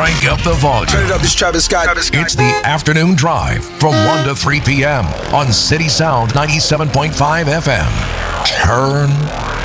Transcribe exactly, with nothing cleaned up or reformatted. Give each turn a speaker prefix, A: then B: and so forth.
A: Crank up the volume.
B: Turn it up, this Travis Scott. Travis Scott.
A: It's the afternoon drive from one to three p.m. on City Sound ninety-seven point five F M. Turn